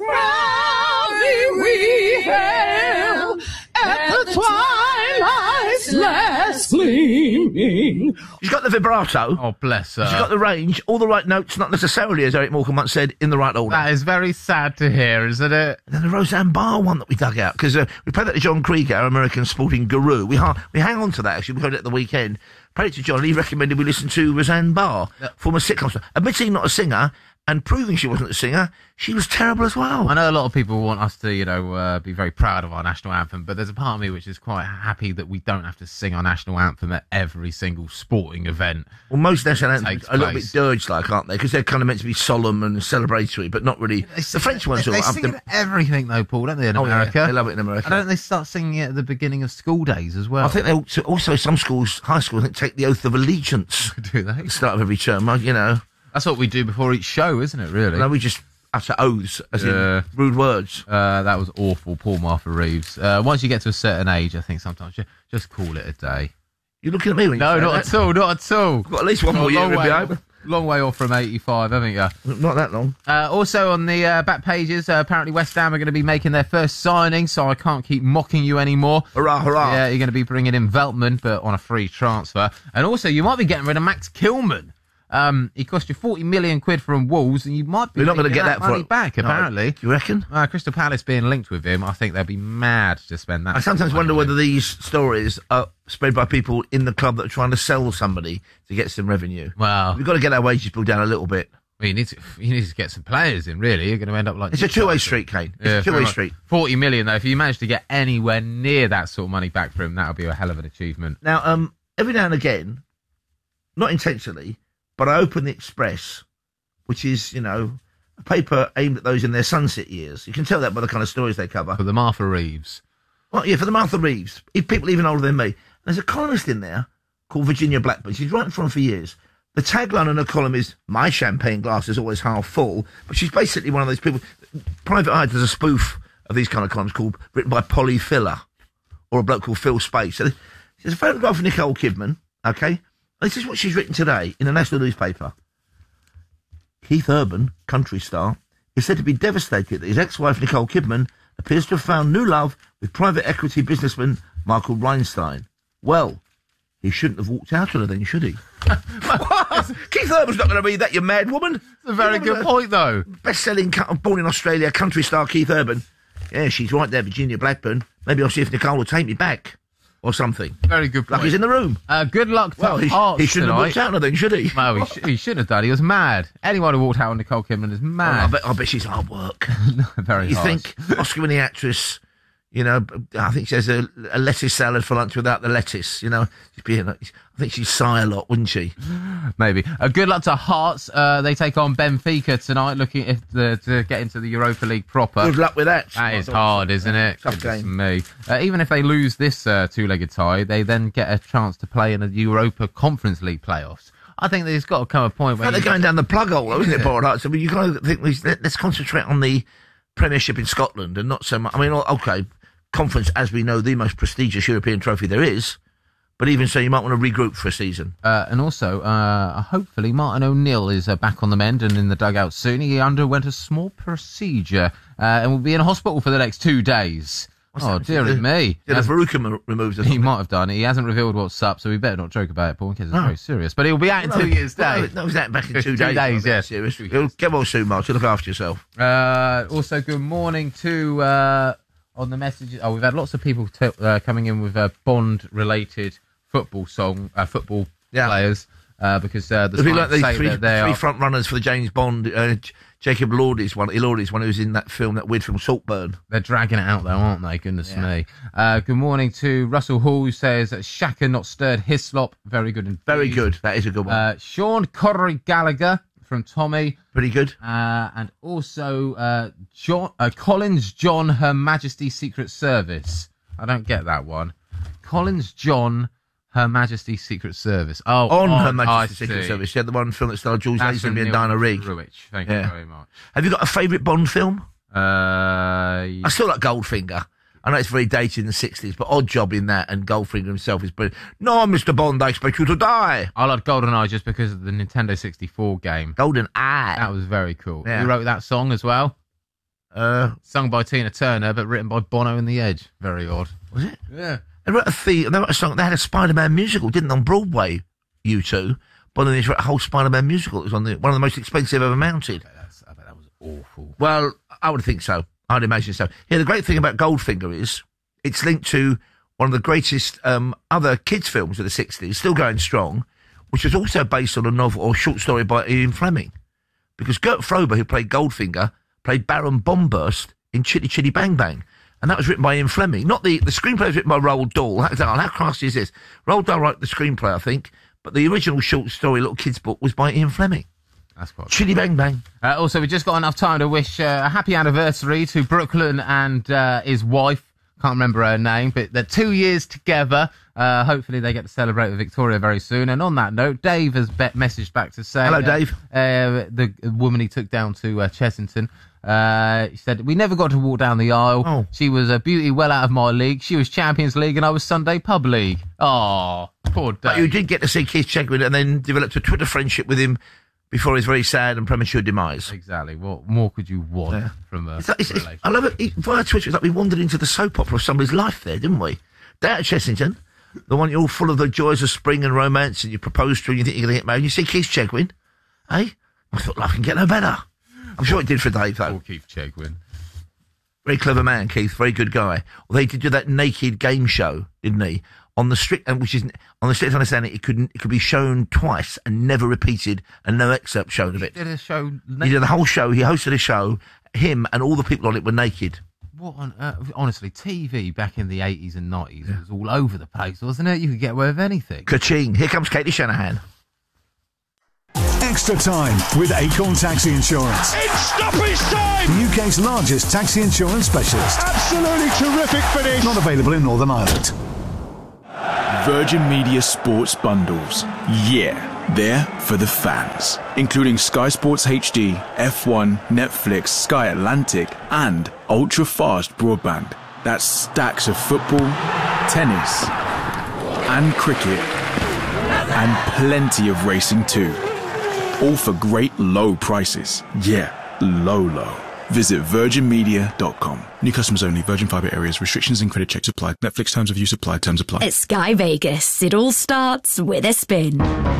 proudly we hailed at the twilight's last gleaming? She's got the vibrato. Oh, bless her. She's got the range, all the right notes, not necessarily, as Eric Morecambe once said, in the right order. That is very sad to hear, isn't it? And then the Roseanne Barr one that we dug out, because we played that to John Krieger, our American sporting guru. We hang on to that, actually. We heard it at the weekend. Played it to John, and he recommended we listen to Roseanne Barr, former sitcom star. Admitting not a singer, and proving she wasn't a singer, she was terrible as well. I know a lot of people want us to, be very proud of our national anthem, but there's a part of me which is quite happy that we don't have to sing our national anthem at every single sporting event. Well, most national anthems are a little bit dirge-like, aren't they? Because they're kind of meant to be solemn and celebratory, but not really. The French ones are They all sing it at everything, though, Paul, don't they, in America? Yeah, they love it in America. And don't they start singing it at the beginning of school days as well? I think they also some schools, high schools, I think, take the oath of allegiance. Do they? At the start of every term, you know. That's what we do before each show, isn't it, really? No, we just utter oaths, as in rude words. That was awful, poor Martha Reeves. Once you get to a certain age, I think sometimes you just call it a day. You're looking at me when you No, say not that. at all, not at all. We've got at least one more year in behind. Long way off from 85, haven't you? Not that long. Also on the back pages, apparently West Ham are going to be making their first signing, so I can't keep mocking you anymore. Hurrah, hurrah. Yeah, you're going to be bringing in Veltman, but on a free transfer. And also, you might be getting rid of Max Kilman. He cost you 40 million quid from Wolves, and you might be We're not going to get that money back, No, apparently. you reckon? Crystal Palace being linked with him, I think they'll be mad to spend that. I sometimes wonder whether these stories are spread by people in the club that are trying to sell somebody to get some revenue. Well, we've got to get our wages bill down a little bit. Well, you need to get some players in, really. You're going to end up like... It's a two-way street, Kane. It's a two-way street. 40 million, though. If you manage to get anywhere near that sort of money back for him, that would be a hell of an achievement. Now, every now and again, not intentionally, but I open the Express, which is, a a paper aimed at those in their sunset years. You can tell that by the kind of stories they cover. For the Martha Reeves. Well, yeah, for the Martha Reeves. People even older than me. There's a columnist in there called Virginia Blackburn. She's writing for them for years. The tagline on her column is, "My champagne glass is always half full." But she's basically one of those people. Private Eye does a spoof of these kind of columns written by Polly Filler, or a bloke called Phil Space. So there's a photograph of Nicole Kidman, okay? This is what she's written today in a national newspaper. Keith Urban, country star, is said to be devastated that his ex-wife Nicole Kidman appears to have found new love with private equity businessman Michael Reinstein. Well, he shouldn't have walked out on her then, should he? Keith Urban's not going to be that, you mad woman. That's a very good point, though. Best-selling, born in Australia, country star Keith Urban. Yeah, she's right there, Virginia Blackburn. Maybe I'll see if Nicole will take me back. Or something. Very good point. Like he's in the room. Good luck to Hearts he shouldn't have walked out on her then, should he? No, he shouldn't have done. He was mad. Anyone who walked out on Nicole Kidman is mad. I bet she's hard work. Very You harsh. think Oscar-winning actress, you know, I think she has a lettuce salad for lunch without the lettuce, you know. I think she'd sigh a lot, wouldn't she? Maybe. Good luck to Hearts. They take on Benfica tonight, looking to get into the Europa League proper. Good luck with that. That is hard, isn't it? Tough game. Me. Even if they lose this two-legged tie, they then get a chance to play in the Europa Conference League playoffs. I think there's got to come a point where... They're going down the plug hole, though, isn't it, Bored Hearts? I mean, you kind of think, let's concentrate on the Premiership in Scotland and not so much... I mean, okay, Conference, as we know, the most prestigious European trophy there is. But even so, you might want to regroup for a season. And also, hopefully, Martin O'Neill is back on the mend and in the dugout soon. He underwent a small procedure and will be in hospital for the next 2 days. Dearie me. Did a verruca removed or something? He might have done. He hasn't revealed what's up, so we better not joke about it, Paul, because it's very serious. But he'll be out in 2 years' days. No, was that back in 2 days? 2 days, yes. Serious. Get well soon, Mark. You look after yourself. Also, good morning to... on the messages... Oh, we've had lots of people coming in with Bond-related... football players because the three front runners for the James Bond. Jacob Elordi's one who's in that film, that weird film Saltburn. They're dragging it out though, aren't they? Goodness me. Good morning to Russell Hall, who says Shaka not stirred Hislop. Very good indeed. Very good. That is a good one. Sean Corey Gallagher from Tommy. Pretty good. And also Collins John, Her Majesty's Secret Service. I don't get that one. Collins John, Her Majesty's Secret Service. On Her Majesty's Secret Service. She had the one film that starred Jules Lazenby and Diana Rigg. Thank you very much. Have you got a favourite Bond film? I still like Goldfinger. I know it's very dated in the 60s, but Odd Job in that and Goldfinger himself is brilliant. No, Mr. Bond, I expect you to die. I like GoldenEye just because of the Nintendo 64 game. GoldenEye. That was very cool. Yeah. Who wrote that song as well? Sung by Tina Turner, but written by Bono and The Edge. Very odd. Was it? Yeah. They wrote a song. They had a Spider-Man musical, didn't they, on Broadway? U2. But then they wrote a whole Spider-Man musical. It was one of the most expensive ever mounted. I bet that was awful. Well, I would think so. I'd imagine so. Yeah, the great thing about Goldfinger is it's linked to one of the greatest other kids' films of the 60s, still going strong, which was also based on a novel or short story by Ian Fleming. Because Gert Frober, who played Goldfinger, played Baron Bombburst in Chitty Chitty Bang Bang. And that was written by Ian Fleming. Not the screenplay was written by Roald Dahl. How classy is this? Roald Dahl wrote the screenplay, I think, but the original short story, little kids' book, was by Ian Fleming. That's quite Chitty Bang Bang. Also, we just got enough time to wish a happy anniversary to Brooklyn and his wife. Can't remember her name, but they're 2 years together. Hopefully they get to celebrate with Victoria very soon. And on that note, Dave has messaged back to say... Hello, Dave. The woman he took down to Chessington... he said, we never got to walk down the aisle. Oh. She was a beauty well out of my league. She was Champions League and I was Sunday Pub League. Oh, poor Dave. But you did get to see Keith Chegwin and then developed a Twitter friendship with him before his very sad and premature demise. Exactly. What more could you want from a relationship? I love it. Via Twitter, it's like we wandered into the soap opera of somebody's life there, didn't we? Down at Chessington, the one you're all full of the joys of spring and romance and you propose to and you think you're going to get married. You see Keith Chegwin, eh? I thought life can get no better. I'm sure it did for Dave, though. Or Keith Chegwin. Very clever man, Keith. Very good guy. Well, they did do that naked game show, didn't he? On the strict, and which is on the strict understanding, it could be shown twice and never repeated, and no excerpt shown of it. He did a show. He did the whole show. He hosted a show. Him and all the people on it were naked. What on earth? Honestly, TV back in the 80s and 90s was all over the place, wasn't it? You could get away with anything. Ka-ching. Here comes Katie Shanahan. Extra Time with Acorn Taxi Insurance. It's stoppage time! The UK's largest taxi insurance specialist. Absolutely terrific finish! Not available in Northern Ireland. Virgin Media Sports Bundles. Yeah, they're for the fans. Including Sky Sports HD, F1, Netflix, Sky Atlantic, and ultra-fast broadband. That's stacks of football, tennis, and cricket, and plenty of racing too. All for great low prices. Yeah, low. Visit virginmedia.com. New customers only. Virgin Fibre areas. Restrictions and credit checks applied. Netflix terms of use apply. Terms apply. At Sky Vegas, it all starts with a spin.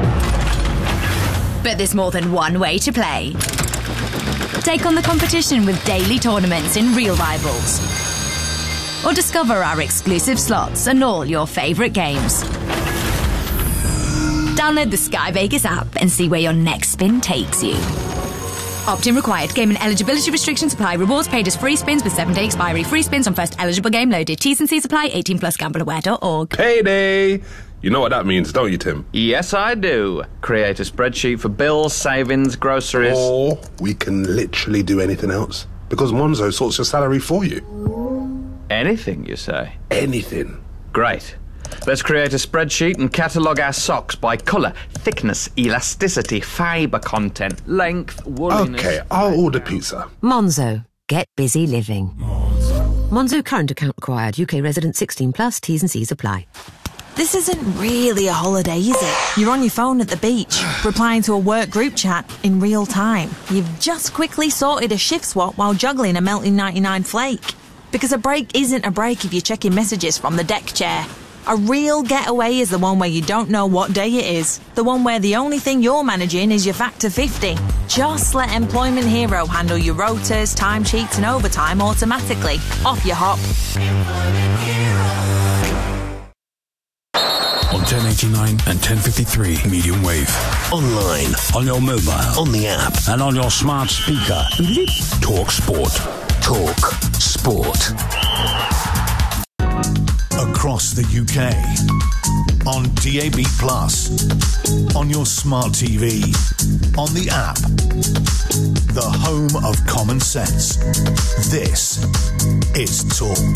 But there's more than one way to play. Take on the competition with daily tournaments in Real Rivals. Or discover our exclusive slots and all your favourite games. Download the Sky Vegas app and see where your next spin takes you. Opt-in required. Game and eligibility restrictions apply. Rewards paid as free spins with 7-day expiry. Free spins on first eligible game loaded. T's and C's apply. 18 plus gambleaware.org. Payday! You know what that means, don't you, Tim? Yes, I do. Create a spreadsheet for bills, savings, groceries. Or we can literally do anything else. Because Monzo sorts your salary for you. Anything, you say? Anything. Great. Let's create a spreadsheet and catalogue our socks by colour, thickness, elasticity, fibre content, length, wooliness... OK, I'll order pizza. Monzo. Get busy living. Monzo current account required. UK resident 16 plus. T's and C's apply. This isn't really a holiday, is it? You're on your phone at the beach, replying to a work group chat in real time. You've just quickly sorted a shift swap while juggling a melting 99 flake. Because a break isn't a break if you're checking messages from the deck chair. A real getaway is the one where you don't know what day it is. The one where the only thing you're managing is your factor 50. Just let Employment Hero handle your rotas, timesheets and overtime automatically. Off you hop. On 1089 and 1053 medium wave. Online, on your mobile, on the app, and on your smart speaker. Talk Sport. Talk Sport. Across the UK, on DAB+, on your smart TV, on the app, the home of common sense. This is Talk.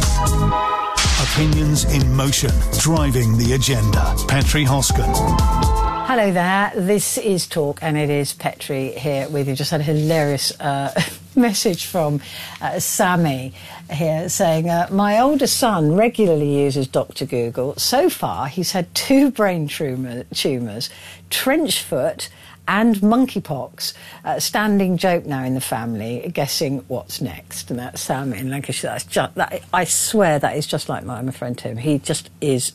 Opinions in motion, driving the agenda. Petri Hoskin. Hello there, this is Talk and it is Petri here with you. Just had a hilarious message from Sammy here saying, my older son regularly uses Dr. Google. So far, he's had 2 brain tumours, trench foot and monkeypox. Standing joke now in the family, guessing what's next. And that's Sammy in Lancashire. That's just, I swear that is just like my friend Tim. He just is...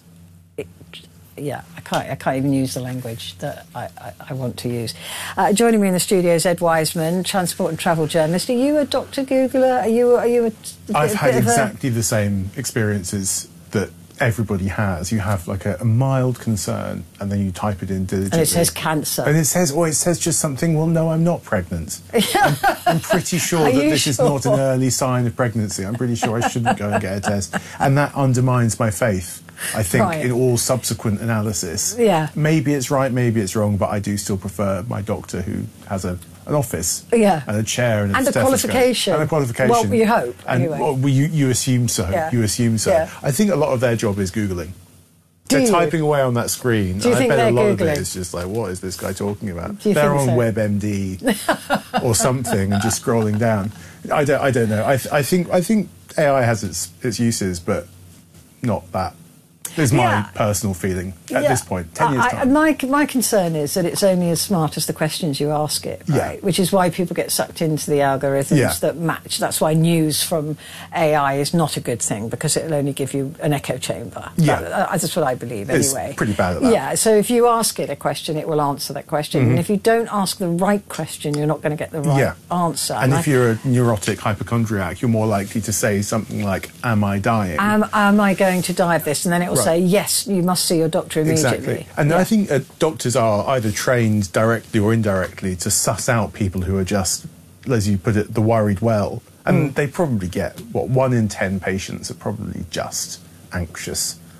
Yeah, I can't even use the language that I want to use. Joining me in the studio is Ed Wiseman, transport and travel journalist. Are you a Dr. Googler? Are you a I've had exactly the same experiences that everybody has. You have like a mild concern, and then you type it in diligently. And it says cancer. And it says just something. Well, no, I'm not pregnant. I'm pretty sure that this is not an early sign of pregnancy. I'm pretty sure I shouldn't go and get a test, and that undermines my faith. I think in all subsequent analysis. Yeah. Maybe it's right, maybe it's wrong, but I do still prefer my doctor who has an office and a chair and a qualification. And a qualification. Well, you hope, and anyway. Well, you assume so. Yeah. You assume so. Yeah. I think a lot of their job is Googling. They're typing away on that screen. Do you think bet a lot Googling? of it is just like, what is this guy talking about? They're on so? WebMD or something and just scrolling down. I don't know. I think AI has its uses, but not that. Is my personal feeling at this point, 10 years' time. My concern is that it's only as smart as the questions you ask it, right? Yeah. Which is why people get sucked into the algorithms that match. That's why news from AI is not a good thing, because it'll only give you an echo chamber. Yeah. That's what I believe, anyway. It's pretty bad at that. Yeah, so if you ask it a question, it will answer that question. And if you don't ask the right question, you're not going to get the right answer. And if you're a neurotic hypochondriac, you're more likely to say something like, am I dying? Am I going to die of this? And then it will say, yes, you must see your doctor immediately. Exactly. And I think doctors are either trained directly or indirectly to suss out people who are just, as you put it, the worried well. And they probably get, 1 in 10 patients are probably just anxious.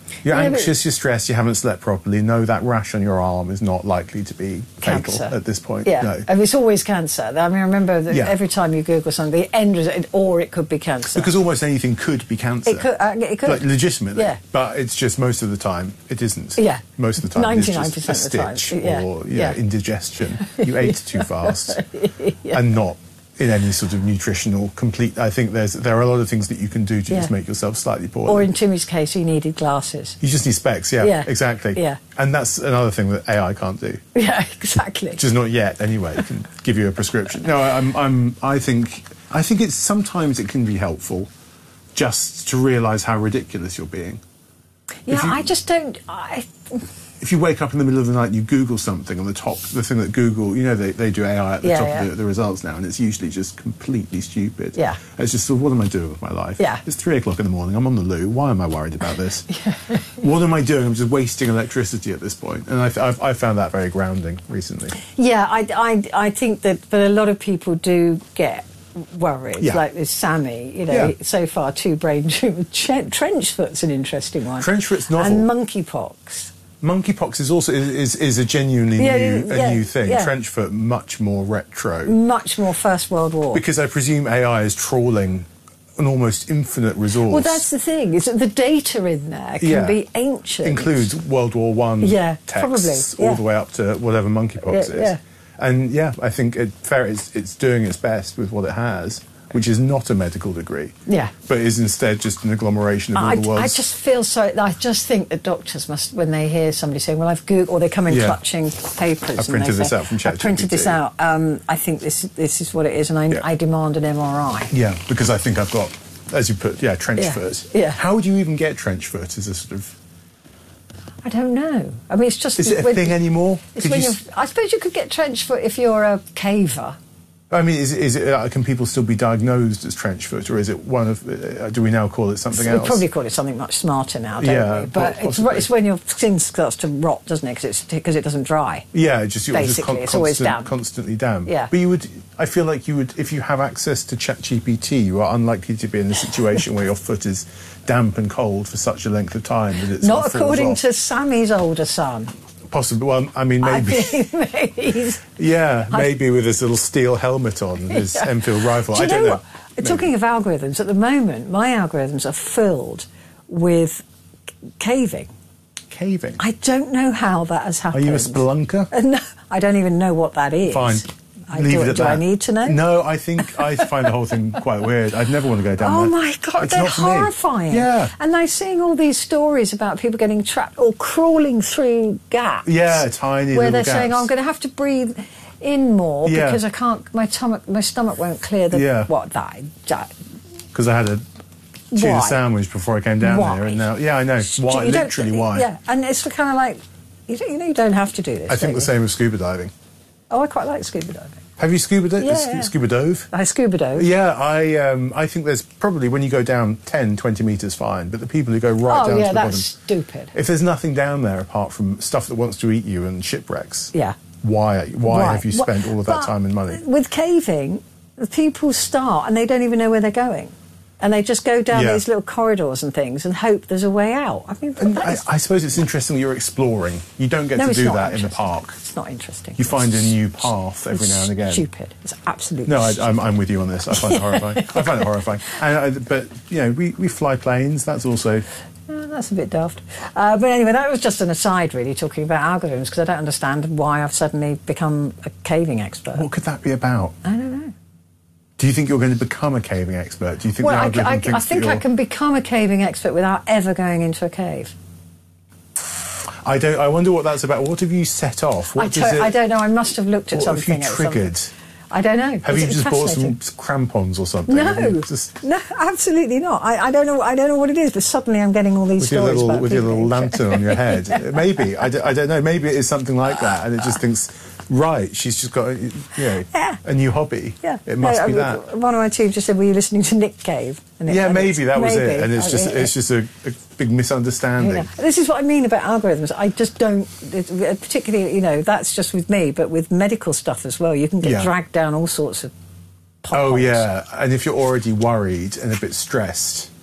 You're anxious, you're stressed, you haven't slept properly. No, that rash on your arm is not likely to be fatal Cancer. at this point. Yeah, No. and it's always cancer. I mean, I remember that every time you Google something, the end result, or it could be cancer. Because almost anything could be cancer. It could. Like, legitimately. Yeah. But it's just most of the time it isn't. Yeah. Most of the time 99% it's just a of the time. stitch Yeah. or Yeah. indigestion. You ate too fast and not in any sort of nutritional complete. I think there are a lot of things that you can do to just make yourself slightly poorly. Or in Timmy's case, he needed glasses. You just need specs, Yeah. exactly. Yeah. And that's another thing that AI can't do. Yeah, exactly. Just not yet, anyway. It can give you a prescription. No, I think it's sometimes it can be helpful just to realise how ridiculous you're being. Yeah, I just don't. If you wake up in the middle of the night and you Google something on the top, the thing that Google, they do AI at the top of the results now, and it's usually just completely stupid. Yeah. It's just, what am I doing with my life? Yeah. It's 3 o'clock in the morning, I'm on the loo, why am I worried about this? What am I doing? I'm just wasting electricity at this point. And I found that very grounding recently. Yeah, I think that, but a lot of people do get worried. Yeah. Like with Sammy, so far 2 brain tumours. Trenchfoot's an interesting one. Trenchfoot's novel. And monkeypox. Monkeypox is also is a genuinely new thing. Yeah. Trenchfoot, much more retro. Much more First World War. Because I presume AI is trawling an almost infinite resource. Well, that's the thing, is that the data in there can be ancient. Includes World War I texts probably. all the way up to whatever monkeypox is. Yeah. And I think it's doing its best with what it has, which is not a medical degree. Yeah. But is instead just an agglomeration of all the world's... I just feel I just think that doctors must, when they hear somebody saying, well, I've Googled, or they come in clutching papers. I printed this out from ChatGPT. I printed this out. I think this is what it is, and I demand an MRI. Yeah, because I think I've got, as you put, trenchfoot. Yeah. How would you even get trenchfoot as a sort of... I don't know. I mean, it's just... Is it a thing anymore? I suppose you could get trenchfoot if you're a caver. I mean, is it? Can people still be diagnosed as trenchfoot, or is it one of? Do we now call it something else? We probably call it something much smarter now, don't we? But it's when your skin starts to rot, doesn't it? Because it doesn't dry. Yeah, it's always damp. Constantly damp. Yeah. But I feel like you would, if you have access to ChatGPT, you are unlikely to be in a situation where your foot is damp and cold for such a length of time that it's not according to Sammy's older son. Possibly. Well, I mean, maybe. Maybe with his little steel helmet on and his Enfield rifle. I don't know. Talking of algorithms, at the moment, my algorithms are filled with caving. Caving? I don't know how that has happened. Are you a spelunker? No, I don't even know what that is. Fine. Leave it at do that. I need to know? No, I think I find the whole thing quite weird. I'd never want to go down that. Oh my God, they're horrifying. Yeah. And they're seeing all these stories about people getting trapped or crawling through gaps. Yeah, tiny where little they're gaps. saying, I'm going to have to breathe in more because I can't, my stomach won't clear the, Because I had a tuna sandwich before I came down there, and now, I know. Why? Literally, why? Yeah, and it's kind of like, you don't have to do this. I think the same with scuba diving. Oh, I quite like scuba diving. Have you scuba dove? Yeah. Scuba dove? I scuba dove. Yeah, I think there's probably, when you go down 10, 20 metres, fine, but the people who go right down to the bottom... that's stupid. If there's nothing down there apart from stuff that wants to eat you and shipwrecks, why have you spent all of that time and money? With caving, the people start and they don't even know where they're going. And they just go down these little corridors and things and hope there's a way out. I mean, I suppose it's interesting that you're exploring. You don't get to do that in the park. It's not interesting. You find a new path every now and again. It's stupid. It's absolutely stupid. No, I'm with you on this. I find it horrifying. I find it horrifying. But, we fly planes. That's also... that's a bit daft. But anyway, that was just an aside, really, talking about algorithms, because I don't understand why I've suddenly become a caving expert. What could that be about? I don't know. Do you think you're going to become a caving expert? Do you think the algorithm thinks I think I can become a caving expert without ever going into a cave. I wonder what that's about. What have you set off? I don't know. I must have looked at something. What have you triggered? I don't know. Have you just bought some crampons or something? No, no, absolutely not. I don't know. I don't know what it is, but suddenly I'm getting all these stories about with your little lantern on your head. Maybe I don't know. Maybe it is something like that, and it just thinks. Right, she's just got a new hobby. Yeah, it must be that. One of my team just said, "Were you listening to Nick Cave?" Maybe that was it, and it's just a big misunderstanding. Yeah. This is what I mean about algorithms. I just don't, particularly, that's just with me, but with medical stuff as well. You can get dragged down all sorts of potholes. Oh yeah, and if you're already worried and a bit stressed.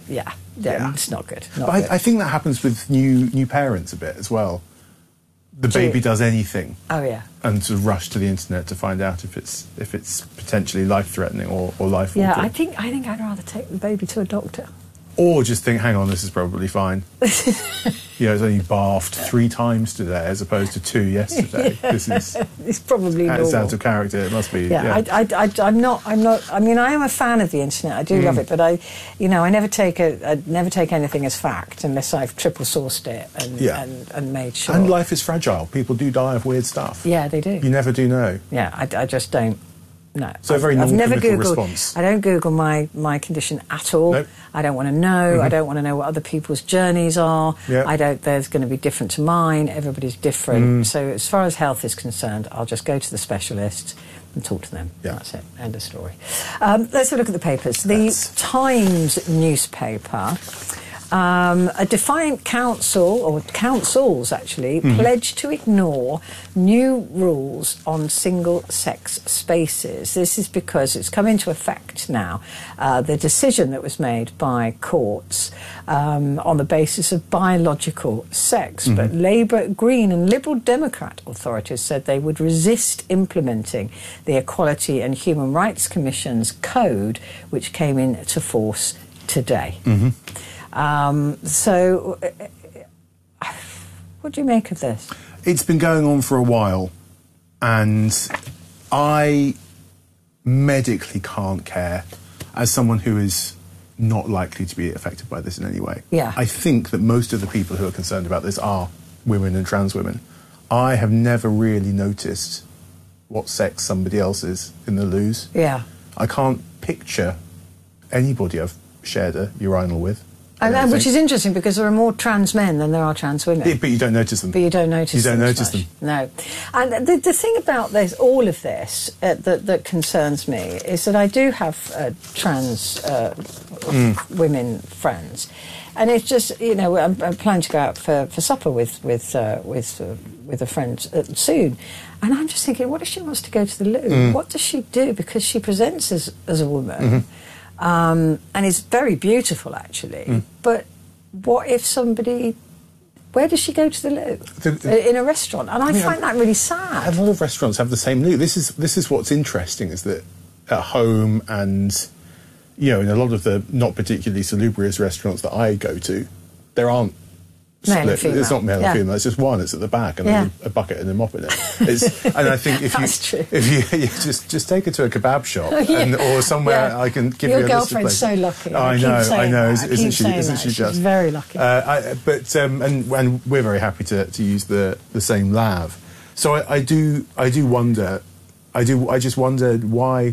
it's not good. Not But good. I think that happens with new parents a bit as well. The baby does anything. Oh yeah. And to rush to the internet to find out if it's potentially life threatening or life altering. Yeah, I think I'd rather take the baby to a doctor. Or just think, hang on, this is probably fine. It's only bathed 3 times today as opposed to 2 yesterday. It's probably normal. It's out of character. It must be. I'm not. I mean, I am a fan of the internet. I do love it, but I never take anything as fact unless I've triple sourced it and made sure. And life is fragile. People do die of weird stuff. Yeah, they do. You never do know. Yeah, I just don't. No. So a very non-committal response. I don't Google my condition at all. Nope. I don't want to know. I don't want to know what other people's journeys are. Yep. There's going to be different to mine. Everybody's different. So as far as health is concerned, I'll just go to the specialists and talk to them. Yeah. That's it. End of story. Let's have a look at the papers. The Times newspaper. A defiant council, or councils actually, pledged to ignore new rules on single-sex spaces. This is because it's come into effect now, the decision that was made by courts on the basis of biological sex. But Labour, Green and Liberal Democrat authorities said they would resist implementing the Equality and Human Rights Commission's code, which came into force today. So, what do you make of this? It's been going on for a while, and I medically can't care, as someone who is not likely to be affected by this in any way. Yeah. I think that most of the people who are concerned about this are women and trans women. I have never really noticed what sex somebody else is in the loos. Yeah. I can't picture anybody I've shared a urinal with. Which is interesting because there are more trans men than there are trans women. Yeah, but you don't notice them. But you don't notice them. No. And the thing about all of this that concerns me is that I do have trans women friends. And it's just, I'm planning to go out for supper with a friend soon. And I'm just thinking, what if she wants to go to the loo? What does she do? Because she presents as a woman. And is very beautiful, actually. But what if where does she go to the loo? In a restaurant. And I find that really sad. A lot of restaurants have the same loo. This is what's interesting, is that at home and, in a lot of the not particularly salubrious restaurants that I go to, there aren't male split. It's not male or female. It's just one. It's at the back, and there's a bucket and a mop in it. And I think if you just take her to a kebab shop or somewhere, I can give you a list of girlfriend's places. so lucky. I know. Isn't she? Isn't she She's just very lucky? And we're very happy to use the same lav. So I do wonder. I just wonder why.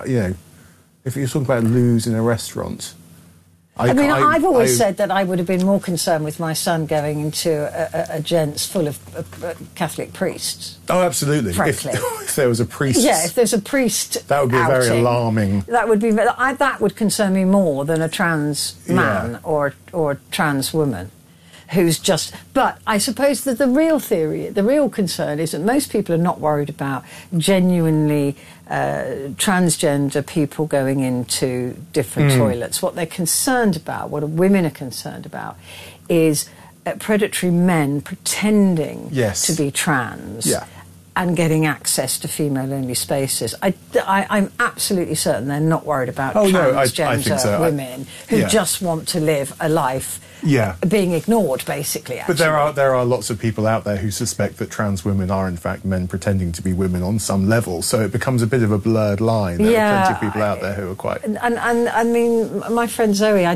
If you're talking about loos in a restaurant. I've always said that I would have been more concerned with my son going into a gents full of Catholic priests. Oh, absolutely. Frankly. If there was a priest. Yeah, if there's a priest that would be outing, very alarming. That would concern me more than a trans man or a trans woman who's just... But I suppose that the real concern is that most people are not worried about genuinely transgender people going into different toilets. What they're concerned about, what women are concerned about, is predatory men pretending to be trans and getting access to female-only spaces. I'm absolutely certain they're not worried about transgender women who just want to live a life being ignored, basically. But there are lots of people out there who suspect that trans women are in fact men pretending to be women on some level, so it becomes a bit of a blurred line. There are plenty of people out there who are quite... And I mean, my friend Zoe,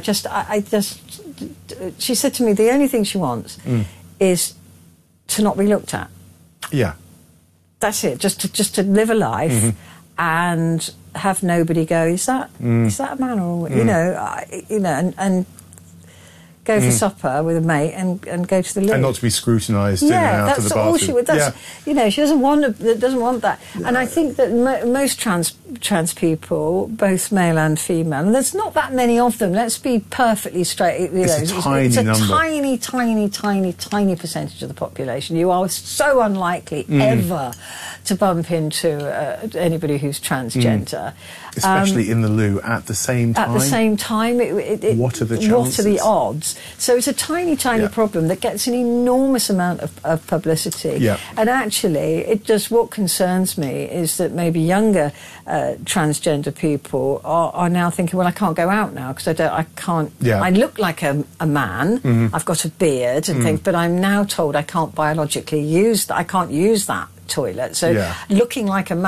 she said to me the only thing she wants is to not be looked at. Yeah. That's it, just to live a life and have nobody go, is that a man or... and go for supper with a mate and go to the loo. And not to be scrutinised in and out of the bathroom. All she would. You know, she doesn't want that. And I think that most trans people, both male and female, and there's not that many of them. Let's be perfectly straight. It's a tiny number. Tiny percentage of the population. You are so unlikely ever to bump into anybody who's transgender. Especially in the loo at the same time. At the same time, what are the chances? What are the odds? So it's a tiny problem that gets an enormous amount of publicity. Yeah. And actually, what concerns me is that maybe younger transgender people are now thinking, well, I can't go out now because I can't. Yeah. I look like a man. I've got a beard and things, but I'm now told I can't biologically use that. I can't use that toilet. So looking like a man